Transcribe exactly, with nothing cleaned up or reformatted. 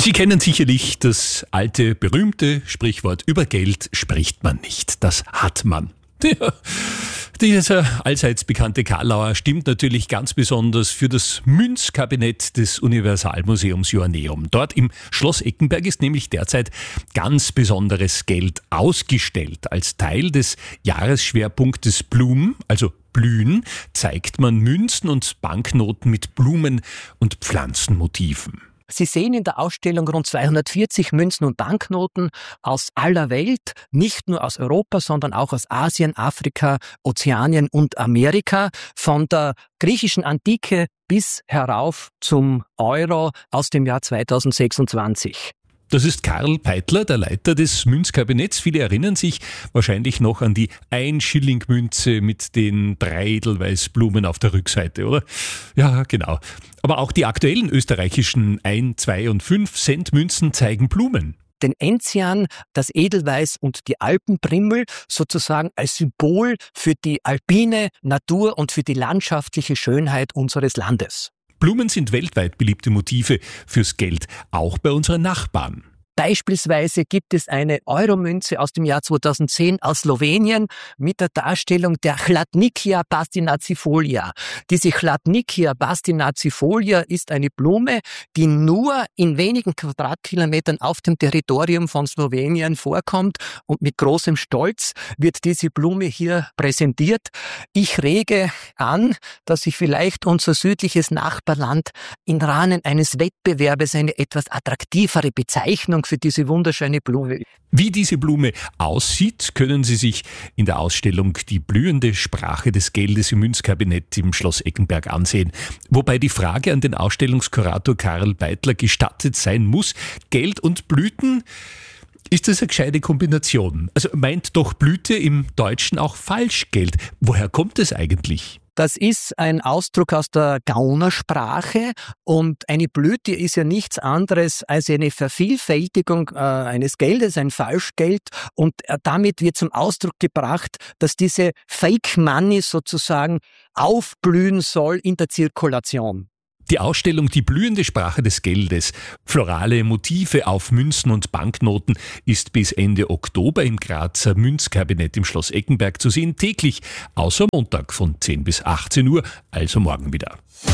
Sie kennen sicherlich das alte, berühmte Sprichwort: über Geld spricht man nicht, das hat man. Ja, dieser allseits bekannte Karlauer stimmt natürlich ganz besonders für das Münzkabinett des Universalmuseums Joanneum. Dort im Schloss Eckenberg ist nämlich derzeit ganz besonderes Geld ausgestellt. Als Teil des Jahresschwerpunktes Blumen, also Blühen, zeigt man Münzen und Banknoten mit Blumen- und Pflanzenmotiven. Sie sehen in der Ausstellung rund zweihundertvierzig Münzen und Banknoten aus aller Welt, nicht nur aus Europa, sondern auch aus Asien, Afrika, Ozeanien und Amerika, von der griechischen Antike bis herauf zum Euro aus dem Jahr zweitausendsechsundzwanzig. Das ist Karl Peitler, der Leiter des Münzkabinetts. Viele erinnern sich wahrscheinlich noch an die Ein-Schilling-Münze mit den drei Edelweißblumen auf der Rückseite, oder? Ja, genau. Aber auch die aktuellen österreichischen ein-, zwei- und fünf Cent Münzen zeigen Blumen. Den Enzian, das Edelweiß und die Alpenprimmel sozusagen als Symbol für die alpine Natur und für die landschaftliche Schönheit unseres Landes. Blumen sind weltweit beliebte Motive fürs Geld, auch bei unseren Nachbarn. Beispielsweise gibt es eine Euromünze aus dem Jahr zweitausendzehn aus Slowenien mit der Darstellung der Chladnicia bastinacifolia. Diese Chladnicia bastinacifolia ist eine Blume, die nur in wenigen Quadratkilometern auf dem Territorium von Slowenien vorkommt, und mit großem Stolz wird diese Blume hier präsentiert. Ich rege an, dass sich vielleicht unser südliches Nachbarland im Rahmen eines Wettbewerbes eine etwas attraktivere Bezeichnung für diese wunderschöne Blume. Wie diese Blume aussieht, können Sie sich in der Ausstellung Die blühende Sprache des Geldes im Münzkabinett im Schloss Eckenberg ansehen. Wobei die Frage an den Ausstellungskurator Karl Peitler gestattet sein muss: Geld und Blüten, ist das eine gescheite Kombination? Also meint doch Blüte im Deutschen auch Falschgeld? Woher kommt es eigentlich? Das ist ein Ausdruck aus der Gaunersprache, und eine Blüte ist ja nichts anderes als eine Vervielfältigung äh, eines Geldes, ein Falschgeld, und äh, damit wird zum Ausdruck gebracht, dass diese Fake Money sozusagen aufblühen soll in der Zirkulation. Die Ausstellung Die blühende Sprache des Geldes, florale Motive auf Münzen und Banknoten, ist bis Ende Oktober im Grazer Münzkabinett im Schloss Eckenberg zu sehen, täglich außer Montag von zehn bis achtzehn Uhr, also morgen wieder.